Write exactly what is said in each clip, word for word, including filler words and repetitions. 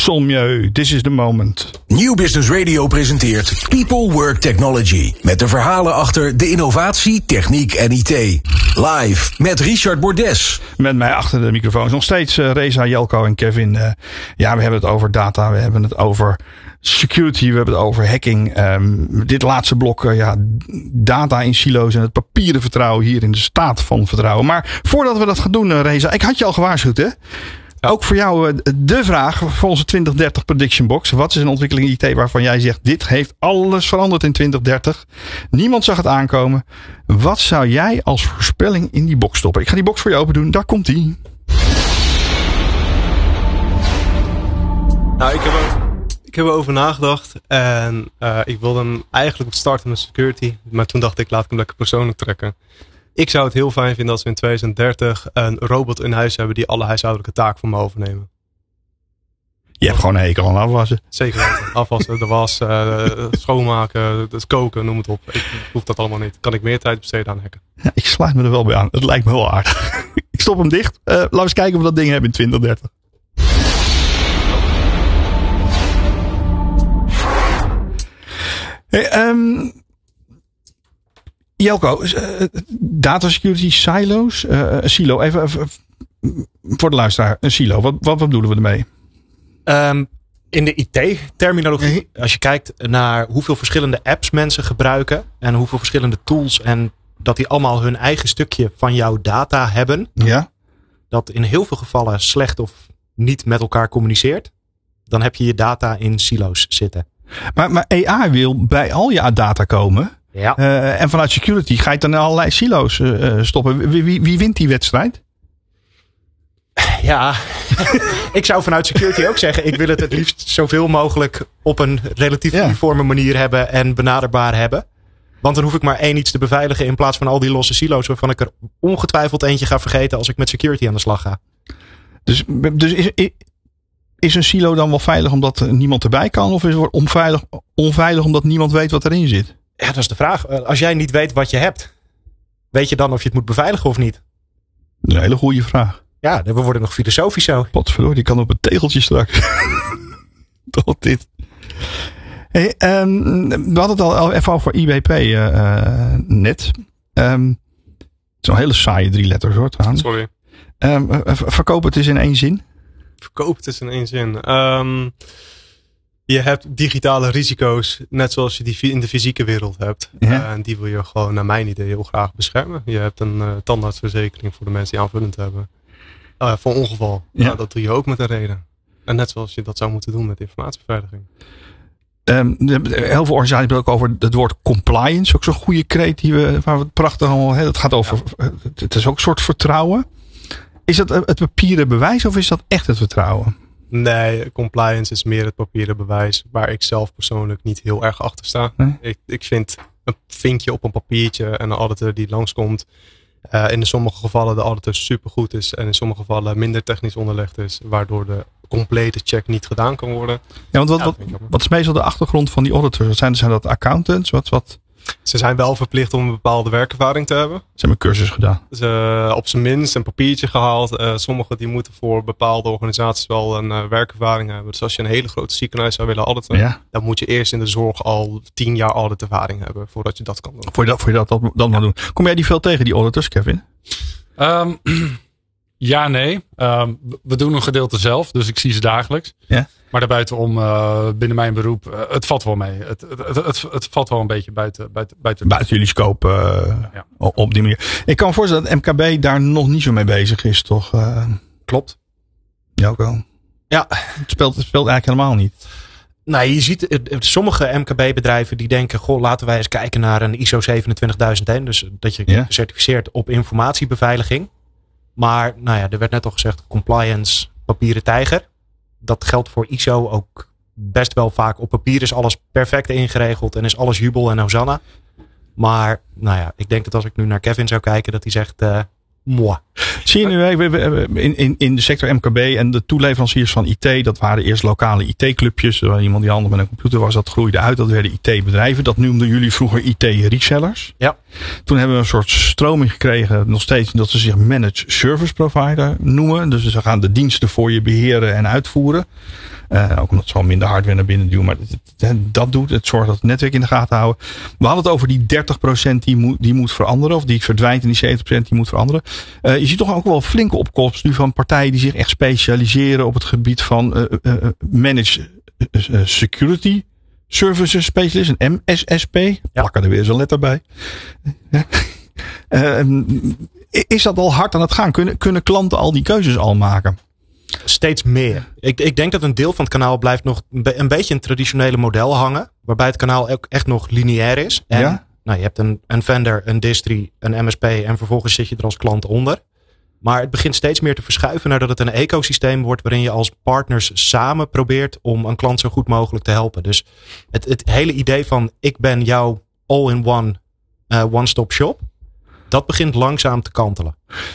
Solmieu, this is the moment. Nieuw Business Radio presenteert People Work Technology. Met de verhalen achter de innovatie, techniek en I T. Live met Richard Bordes. Met mij achter de microfoons nog steeds uh, Reza, Jelko en Kevin. Uh, ja, we hebben het over data, we hebben het over security, we hebben het over hacking. Um, dit laatste blok, uh, ja, data in silo's en het papieren vertrouwen hier in de staat van vertrouwen. Maar voordat we dat gaan doen, uh, Reza, ik had je al gewaarschuwd, hè? Ja. Ook voor jou de vraag voor onze twintig dertig prediction box. Wat is een ontwikkeling I T waarvan jij zegt, dit heeft alles veranderd in twintig dertig. Niemand zag het aankomen. Wat zou jij als voorspelling in die box stoppen? Ik ga die box voor je open doen. Daar komt die. Nou, ik heb, er, ik heb erover nagedacht. En uh, ik wilde hem eigenlijk op starten met security. Maar toen dacht ik, laat ik hem lekker persoonlijk trekken. Ik zou het heel fijn vinden als we in twintig dertig een robot in huis hebben die alle huishoudelijke taken voor me overnemen. Je hebt gewoon een hekel aan afwassen. Zeker weten. Afwassen, de was, uh, schoonmaken, het koken, noem het op. Ik hoef dat allemaal niet. Kan ik meer tijd besteden aan hacken. Ja, ik sluit me er wel bij aan. Het lijkt me heel aardig. Ik stop hem dicht. Uh, laten we eens kijken of we dat ding hebben in twintig dertig. Hey, um, Jelko, uh, data security silo's. Uh, een silo, even, even voor de luisteraar. Een silo, wat, wat, wat bedoelen we ermee? Um, in de I T-terminologie, als je kijkt naar hoeveel verschillende apps mensen gebruiken en hoeveel verschillende tools en dat die allemaal hun eigen stukje van jouw data hebben. Ja. Dat in heel veel gevallen slecht of niet met elkaar communiceert. Dan heb je je data in silo's zitten. Maar, maar A I wil bij al je data komen. Ja. Uh, en vanuit security ga je het dan in allerlei silo's uh, stoppen. Wie, wie, wie wint die wedstrijd? Ja, ik zou vanuit security ook zeggen, ik wil het het liefst zoveel mogelijk op een relatief ja. uniforme manier hebben en benaderbaar hebben. Want dan hoef ik maar één iets te beveiligen in plaats van al die losse silo's waarvan ik er ongetwijfeld eentje ga vergeten als ik met security aan de slag ga. Dus, dus is, is een silo dan wel veilig omdat niemand erbij kan? Of is het onveilig, onveilig omdat niemand weet wat erin zit? Ja, dat is de vraag. Als jij niet weet wat je hebt, weet je dan of je het moet beveiligen of niet? Een hele goede vraag. Ja, we worden nog filosofisch zo. Potverdorie, die kan op een tegeltje straks. Tot dit. Hey, um, we hadden het al even over I B P uh, net. Um, het is een hele saaie drie letters hoor. Trouwens. Sorry. Um, verkoop het eens in één zin. Verkoop het eens in één zin. Um, je hebt digitale risico's, net zoals je die in de fysieke wereld hebt. Ja. Uh, en die wil je gewoon, naar mijn idee, heel graag beschermen. Je hebt een uh, tandartsverzekering voor de mensen die aanvullend hebben. Uh, voor ongeval. Ja. Nou, dat doe je ook met een reden. En net zoals je dat zou moeten doen met informatiebeveiliging. Um, heel veel organisaties hebben ook over het woord compliance. Ook zo'n goede kreet die we, waar we het prachtig allemaal hebben. Het gaat over, ja. Het is ook een soort vertrouwen. Is dat het papieren bewijs of is dat echt het vertrouwen? Nee, compliance is meer het papieren bewijs. Waar ik zelf persoonlijk niet heel erg achter sta. Nee? Ik, ik vind een vinkje op een papiertje en een auditor die langskomt. Uh, in sommige gevallen de auditor supergoed is. En in sommige gevallen minder technisch onderlegd is. Waardoor de complete check niet gedaan kan worden. Ja, want wat, ja, wat, wat is meestal de achtergrond van die auditors? Zijn, zijn dat accountants? Wat, wat? Ze zijn wel verplicht om een bepaalde werkervaring te hebben. Ze hebben een cursus gedaan. Ze uh, op zijn minst een papiertje gehaald. Uh, sommigen die moeten voor bepaalde organisaties wel een uh, werkervaring hebben. Dus als je een hele grote ziekenhuis zou willen auditen. Ja. Dan moet je eerst in de zorg al tien jaar auditervaring hebben. Voordat je dat kan doen. Voor je dat, voor je dat, dat dan ja. doen. Kom jij die veel tegen, die auditors, Kevin? Um, ja, nee. Um, we doen een gedeelte zelf. Dus ik zie ze dagelijks. Ja. Maar daarbuitenom, uh, binnen mijn beroep, uh, het valt wel mee. Het, het, het, het, het valt wel een beetje buiten. Buiten, buiten, buiten jullie scope uh, ja. op die manier. Ik kan me voorstellen dat M K B daar nog niet zo mee bezig is, toch? Uh, Klopt. Ja, ook wel. Ja. Het speelt, het speelt eigenlijk helemaal niet. Nou, je ziet sommige M K B-bedrijven die denken, goh, laten wij eens kijken naar een I S O zevenentwintigduizend één. Dus dat je ja. gecertificeerd op informatiebeveiliging. Maar, nou ja, er werd net al gezegd, compliance, papieren tijger. Dat geldt voor I S O ook best wel vaak. Op papier is alles perfect ingeregeld en is alles jubel en hosanna. Maar, nou ja, ik denk dat als ik nu naar Kevin zou kijken, dat hij zegt, uh, moi. Zie je nu in, in, in de sector M K B en de toeleveranciers van I T, dat waren eerst lokale I T-clubjes. Waar iemand die handel met een computer was, dat groeide uit. Dat werden I T-bedrijven. Dat noemden jullie vroeger I T-resellers. Ja. Toen hebben we een soort stroming gekregen, nog steeds, dat ze zich managed service provider noemen. Dus ze gaan de diensten voor je beheren en uitvoeren. Uh, ook omdat ze al minder hardware naar binnen duwen. Maar dat, dat doet het. Zorgt dat het netwerk in de gaten houden. We hadden het over die dertig procent die moet, die moet veranderen. Of die verdwijnt en die zeventig procent die moet veranderen. Uh, je ziet toch ook wel flinke opkomst nu van partijen die zich echt specialiseren op het gebied van uh, uh, managed uh, security services specialist. Een M S S P. Plakken er weer zo'n letter bij. Ja. Uh, is dat al hard aan het gaan? Kunnen, kunnen klanten al die keuzes al maken? Steeds meer. Ik, ik denk dat een deel van het kanaal blijft nog een beetje in het traditionele model hangen. Waarbij het kanaal ook echt nog lineair is. En ja? nou, je hebt een, een vendor, een distri, een M S P en vervolgens zit je er als klant onder. Maar het begint steeds meer te verschuiven naar dat het een ecosysteem wordt waarin je als partners samen probeert om een klant zo goed mogelijk te helpen. Dus het, het hele idee van ik ben jouw all-in-one uh, one-stop shop. Dat begint langzaam te kantelen.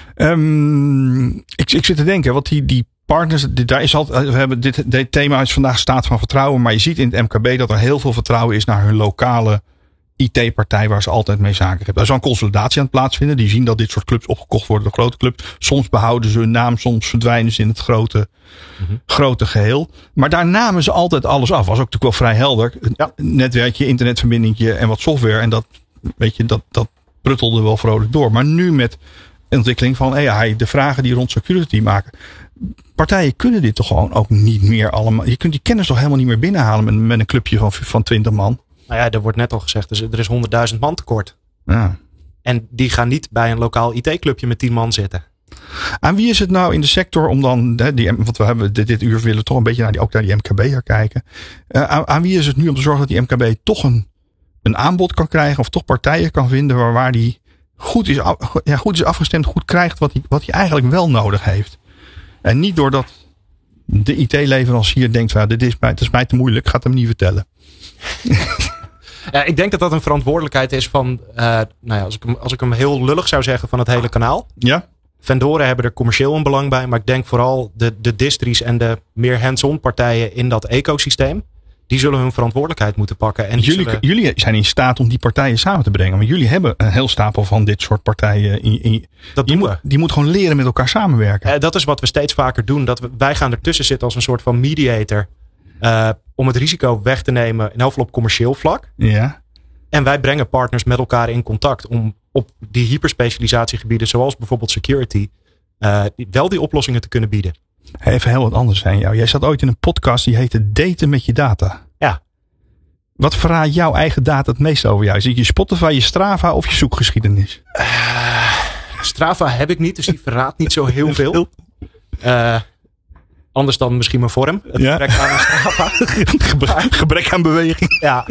Um, ik, ik zit te denken, want die, die partners, daar is altijd, we hebben dit, dit thema is vandaag staat van vertrouwen, maar je ziet in het M K B dat er heel veel vertrouwen is naar hun lokale I T-partij waar ze altijd mee zaken hebben. Er is wel een consolidatie aan het plaatsvinden. Die zien dat dit soort clubs opgekocht worden door grote clubs. Soms behouden ze hun naam, soms verdwijnen ze in het grote, mm-hmm. grote geheel. Maar daar namen ze altijd alles af. Was ook natuurlijk wel vrij helder. Ja. Netwerkje, internetverbindingje en wat software. En dat, weet je, dat, dat pruttelde wel vrolijk door. Maar nu met ontwikkeling van A I, de vragen die rond security maken. Partijen kunnen dit toch gewoon ook niet meer allemaal. Je kunt die kennis toch helemaal niet meer binnenhalen met, met een clubje van, van twintig man. Nou ja, er wordt net al gezegd, dus er is honderdduizend man tekort. Ja. En die gaan niet bij een lokaal I T-clubje met tien man zitten. Aan wie is het nou in de sector om dan, die, want we hebben dit, dit uur willen toch een beetje naar die, ook naar die M K B'er kijken. Uh, aan, aan wie is het nu om te zorgen dat die M K B toch een, een aanbod kan krijgen of toch partijen kan vinden waar, waar die goed is, ja, goed is afgestemd, goed krijgt wat hij wat hij eigenlijk wel nodig heeft. En niet doordat de I T-leverancier denkt, van, dit is mij, het is mij te moeilijk, gaat hem niet vertellen. Ja, ik denk dat dat een verantwoordelijkheid is van, uh, nou ja, als ik, hem, als ik hem heel lullig zou zeggen, van het hele kanaal. Ja. Vendoren hebben er commercieel een belang bij, maar ik denk vooral de, de distries en de meer hands-on partijen in dat ecosysteem, die zullen hun verantwoordelijkheid moeten pakken. En jullie, zullen... jullie zijn in staat om die partijen samen te brengen, maar jullie hebben een heel stapel van dit soort partijen. In, in, dat die, doen moet, die moet gewoon leren met elkaar samenwerken. Uh, dat is wat we steeds vaker doen. Dat we, wij gaan ertussen zitten als een soort van mediator. Uh, om het risico weg te nemen, in elk geval op commercieel vlak. Ja. En wij brengen partners met elkaar in contact om op die hyperspecialisatiegebieden, zoals bijvoorbeeld security, uh, wel die oplossingen te kunnen bieden. Even heel wat anders aan jou. Jij zat ooit in een podcast die heette Daten met je data. Ja. Wat verraadt jouw eigen data het meest over jou? Is het je Spotify, je Strava of je zoekgeschiedenis? Uh, Strava heb ik niet, dus die verraadt niet zo heel veel. Uh, anders dan misschien mijn vorm. Het ja. gebrek aan Strava. Gebrek, gebrek aan beweging. Ja.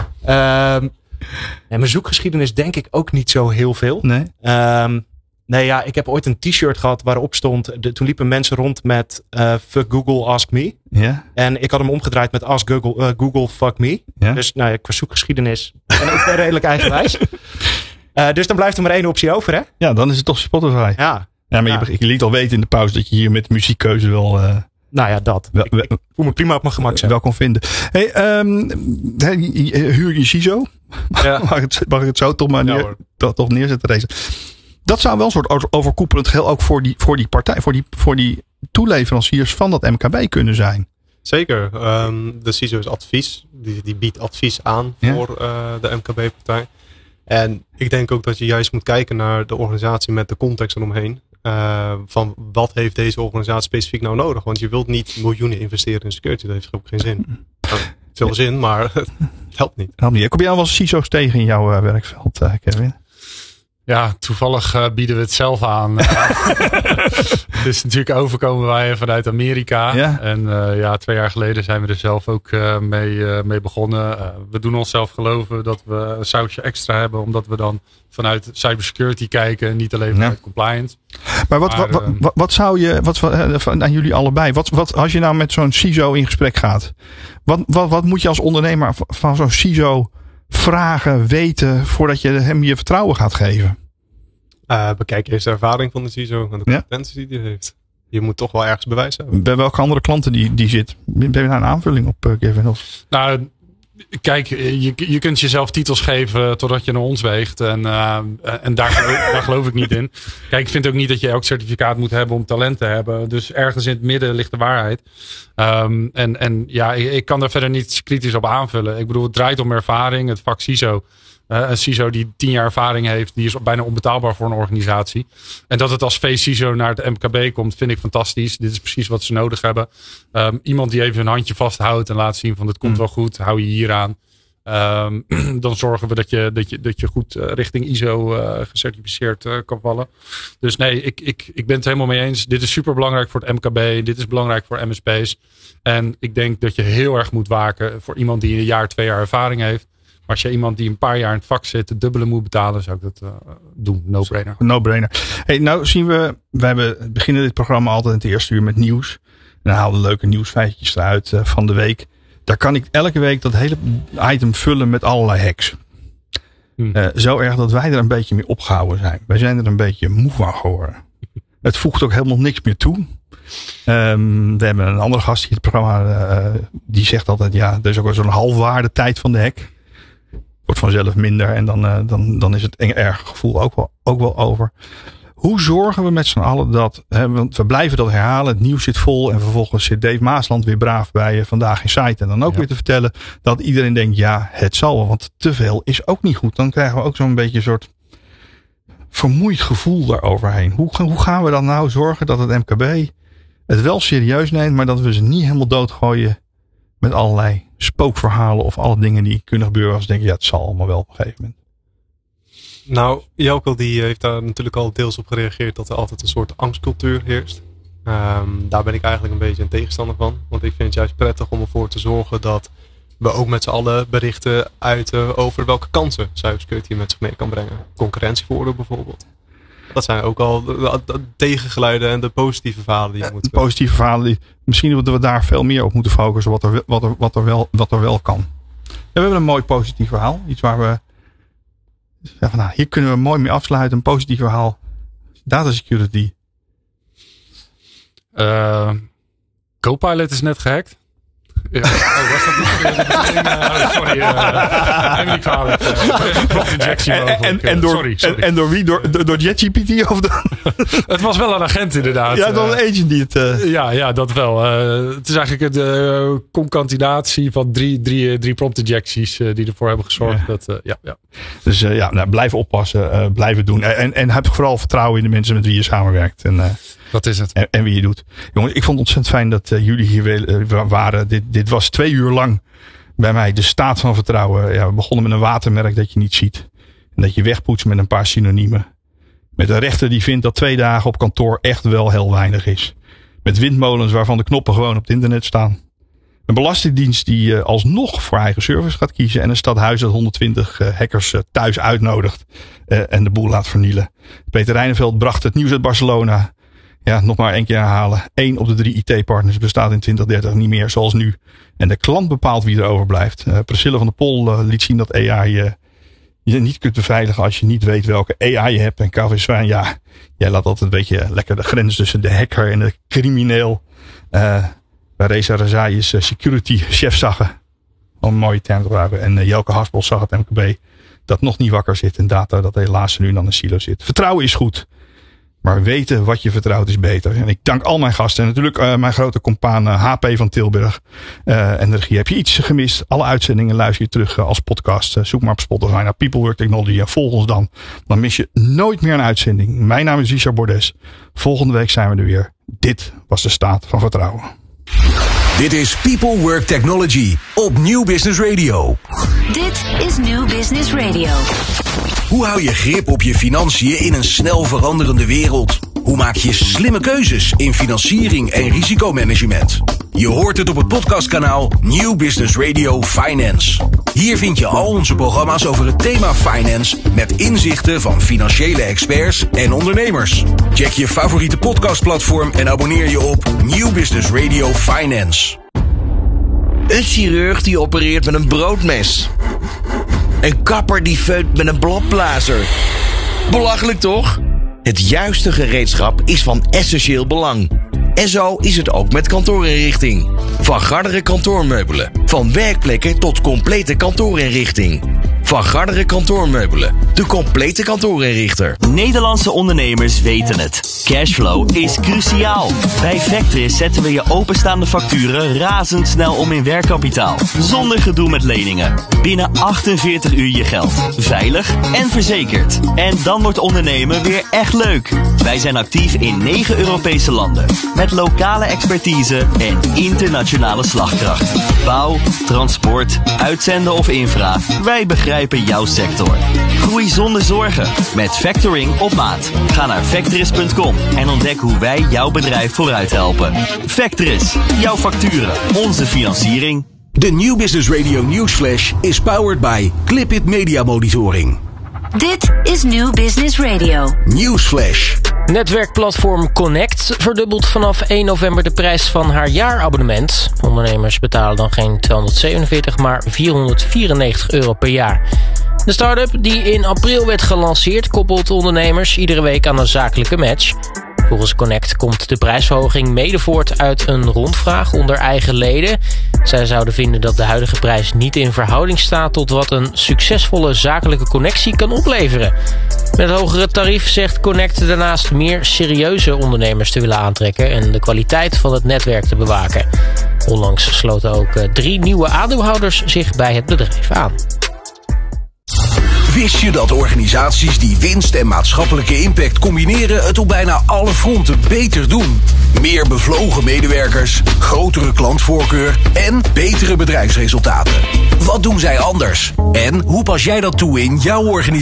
Um, en mijn zoekgeschiedenis denk ik ook niet zo heel veel. Nee. Um, nee, ja, ik heb ooit een t-shirt gehad waarop stond, de, toen liepen mensen rond met uh, fuck Google, ask me. Ja. En ik had hem omgedraaid met ask Google, uh, Google fuck me. Ja. Dus nou ja, qua zoekgeschiedenis ben ik ben redelijk eigenwijs. Uh, dus dan blijft er maar één optie over, hè? Ja, dan is het toch Spotify. Ja. Ja, maar ja. Je, je liet al weten in de pauze dat je hier met muziekkeuze wel... Uh, nou ja, dat. Wel, wel, ik, ik voel me prima op mijn gemak zijn. Wel kon vinden. Hey, um, huur je C I S O? Ja. mag, het, mag ik het zo toch maar neer, ja, toch, toch neerzetten deze? Dat zou wel een soort overkoepelend geheel ook voor die, voor die partij, voor die, voor die toeleveranciers van dat M K B kunnen zijn. Zeker. Um, de C I S O is advies. Die, die biedt advies aan ja. voor uh, de M K B-partij. En ik denk ook dat je juist moet kijken naar de organisatie met de context eromheen. Uh, van wat heeft deze organisatie specifiek nou nodig? Want je wilt niet miljoenen investeren in security. Dat heeft ook geen zin. Nou, veel zin, maar het helpt niet. Helpt niet. Kom je al wel C I S O's tegen in jouw uh, werkveld, uh, Kevin? Ja, toevallig uh, bieden we het zelf aan. Dus natuurlijk overkomen wij vanuit Amerika. Ja. En uh, ja, twee jaar geleden zijn we er zelf ook uh, mee, uh, mee begonnen. Uh, we doen onszelf geloven dat we een sausje extra hebben. Omdat we dan vanuit cybersecurity kijken. En niet alleen vanuit ja. compliance. Maar wat, maar, wat, uh, wat, wat zou je, wat uh, aan jullie allebei. Wat, wat als je nou met zo'n C I S O in gesprek gaat. Wat, wat, wat moet je als ondernemer van zo'n C I S O vragen, weten, voordat je hem je vertrouwen gaat geven? Uh, bekijk eerst de ervaring van de C I S O en de competenties ja. die hij heeft. Je moet toch wel ergens bewijs hebben. Bij welke andere klanten die, die zit? Ben je daar een aanvulling op, uh, Kevin? Of? Nou, Kijk, je, je kunt jezelf titels geven totdat je naar ons weegt. En, uh, en daar, geloof, daar geloof ik niet in. Kijk, ik vind ook niet dat je elk certificaat moet hebben om talent te hebben. Dus ergens in het midden ligt de waarheid. Um, en, en ja, ik, ik kan daar verder niet kritisch op aanvullen. Ik bedoel, het draait om ervaring. Het vak C I S O. Uh, een C I S O die tien jaar ervaring heeft, die is bijna onbetaalbaar voor een organisatie. En dat het als V-C I S O naar het M K B komt, vind ik fantastisch. Dit is precies wat ze nodig hebben. Um, iemand die even een handje vasthoudt en laat zien van het komt mm. wel goed, hou je hier aan. Um, dan zorgen we dat je, dat je, dat je goed uh, richting I S O uh, gecertificeerd uh, kan vallen. Dus nee, ik, ik, ik ben het helemaal mee eens. Dit is super belangrijk voor het M K B. Dit is belangrijk voor M S P's. En ik denk dat je heel erg moet waken voor iemand die een jaar, twee jaar ervaring heeft. Maar als je iemand die een paar jaar in het vak zit, de dubbele moet betalen, zou ik dat uh, doen. No-brainer. No-brainer. Hey, nou zien we, we hebben, beginnen dit programma altijd in het eerste uur met nieuws. En dan halen we leuke nieuwsfeitjes eruit uh, van de week. Daar kan ik elke week dat hele item vullen met allerlei hacks. Hmm. Uh, zo erg dat wij er een beetje mee opgehouden zijn. Wij zijn er een beetje moe van geworden. Het voegt ook helemaal niks meer toe. Um, we hebben een andere gast die het programma, uh, die zegt altijd, ja, er is ook wel zo'n halfwaarde tijd van de hack. Wordt vanzelf minder en dan, uh, dan, dan is het een erg gevoel ook wel, ook wel over. Hoe zorgen we met z'n allen dat, hè, want we blijven dat herhalen, het nieuws zit vol en vervolgens zit Dave Maasland weer braaf bij Vandaag in Site. En dan ook ja. weer te vertellen dat iedereen denkt, ja, het zal wel, want te veel is ook niet goed. Dan krijgen we ook zo'n beetje een soort vermoeid gevoel daaroverheen. Hoe, hoe gaan we dan nou zorgen dat het M K B het wel serieus neemt, maar dat we ze niet helemaal doodgooien met allerlei spookverhalen of alle dingen die kunnen gebeuren als we denken, ja, het zal allemaal wel op een gegeven moment. Nou, Jelko die heeft daar natuurlijk al deels op gereageerd dat er altijd een soort angstcultuur heerst. Um, daar ben ik eigenlijk een beetje een tegenstander van. Want ik vind het juist prettig om ervoor te zorgen dat we ook met z'n allen berichten uiten over welke kansen cybersecurity met zich mee kan brengen. Concurrentievoordeel bijvoorbeeld. Dat zijn ook al de, de tegengeluiden en de positieve verhalen die je moet... De positieve verhalen, die, misschien moeten we daar veel meer op moeten focussen wat er, wat er, wat er, wel, wat er wel kan. Ja, we hebben een mooi positief verhaal. Iets waar we... Ja, van, nou, hier kunnen we mooi mee afsluiten. Een positief verhaal. Data security. Uh, Copilot is net gehackt. Ja. Oh, was dat niet? Uh, sorry, uh, neem niet kwalijk. Uh, injectie en, en, en, door, sorry, sorry. En, en door wie? Door, door, door JetGPT? Of de... Het was wel een agent inderdaad. Ja, het was een agent die het... Uh... Ja, ja, dat wel. Uh, het is eigenlijk de uh, concatenatie van drie, drie, drie prompt injecties uh, die ervoor hebben gezorgd. Ja. Dat, uh, ja, ja. Dus uh, ja, nou, blijven oppassen, uh, blijven doen. En, en heb vooral vertrouwen in de mensen met wie je samenwerkt. En, uh, dat is het. En, en wie je doet. Jongens, ik vond het ontzettend fijn dat uh, jullie hier uh, waren. Dit, dit was twee uur lang bij mij de staat van vertrouwen. Ja, we begonnen met een watermerk dat je niet ziet. En dat je wegpoetst met een paar synoniemen. Met een rechter die vindt dat twee dagen op kantoor echt wel heel weinig is. Met windmolens waarvan de knoppen gewoon op het internet staan. Een belastingdienst die uh, alsnog voor eigen service gaat kiezen. En een stadhuis dat honderdtwintig uh, hackers uh, thuis uitnodigt. Uh, en de boel laat vernielen. Peter Reineveld bracht het nieuws uit Barcelona. Ja, nog maar één keer herhalen. Eén op de drie I T-partners bestaat in twintig dertig niet meer zoals nu. En de klant bepaalt wie er overblijft. Uh, Priscilla van der Pol uh, liet zien dat A I uh, je niet kunt beveiligen als je niet weet welke A I je hebt. En K V Zwijn, ja, jij laat altijd een beetje lekker de grens tussen de hacker en de crimineel. Uh, bij Reza Razai is uh, security chef zaggen. Om een mooie term te gebruiken. En uh, Jelke Haspel zag het M K B dat nog niet wakker zit. En data dat helaas nu dan in silo zit. Vertrouwen is goed. Maar weten wat je vertrouwt is beter. En ik dank al mijn gasten. En natuurlijk uh, mijn grote compaan uh, H P van Tilburg. Uh, en de regie. Heb je iets gemist? Alle uitzendingen luister je terug uh, als podcast. Uh, zoek maar op Spotify naar People Work Technology. En volg ons dan. Dan mis je nooit meer een uitzending. Mijn naam is Richard Bordes. Volgende week zijn we er weer. Dit was de staat van vertrouwen. Dit is People Work Technology op Nieuw Business Radio. Dit is Nieuw Business Radio. Hoe hou je grip op je financiën in een snel veranderende wereld? Hoe maak je slimme keuzes in financiering en risicomanagement? Je hoort het op het podcastkanaal Nieuw Business Radio Finance. Hier vind je al onze programma's over het thema finance met inzichten van financiële experts en ondernemers. Check je favoriete podcastplatform en abonneer je op Nieuw Business Radio Finance. Een chirurg die opereert met een broodmes. Een kapper die feunt met een bladblazer. Belachelijk toch? Het juiste gereedschap is van essentieel belang. En zo is het ook met kantoorinrichting. Van Garderen Kantoormeubelen. Van werkplekken tot complete kantoorinrichting. Van Garderen Kantoormeubelen, de complete kantoorinrichter. Nederlandse ondernemers weten het. Cashflow is cruciaal. Bij Vectris zetten we je openstaande facturen razendsnel om in werkkapitaal. Zonder gedoe met leningen. Binnen achtenveertig uur je geld. Veilig en verzekerd. En dan wordt ondernemen weer echt leuk. Wij zijn actief in negen Europese landen. Met lokale expertise en internationale slagkracht. Bouw, transport, uitzenden of infra. Wij begrijpen jouw sector. Groei zonder zorgen. Met factoring op maat. Ga naar Vectris punt com en ontdek hoe wij jouw bedrijf vooruit helpen. Vectris. Jouw facturen. Onze financiering. De Nieuw Business Radio Newsflash is powered by Clipit Media Monitoring. Dit is Nieuw Business Radio. Newsflash. Netwerkplatform Connect verdubbelt vanaf één november de prijs van haar jaarabonnement. Ondernemers betalen dan geen tweehonderdzevenenveertig, maar vierhonderdvierennegentig euro per jaar. De start-up die in april werd gelanceerd koppelt ondernemers iedere week aan een zakelijke match. Volgens Connect komt de prijsverhoging mede voort uit een rondvraag onder eigen leden. Zij zouden vinden dat de huidige prijs niet in verhouding staat tot wat een succesvolle zakelijke connectie kan opleveren. Met het hogere tarief zegt Connect daarnaast meer serieuze ondernemers te willen aantrekken en de kwaliteit van het netwerk te bewaken. Onlangs sloten ook drie nieuwe aandeelhouders zich bij het bedrijf aan. Wist je dat organisaties die winst en maatschappelijke impact combineren het op bijna alle fronten beter doen? Meer bevlogen medewerkers, grotere klantvoorkeur en betere bedrijfsresultaten. Wat doen zij anders? En hoe pas jij dat toe in jouw organisatie?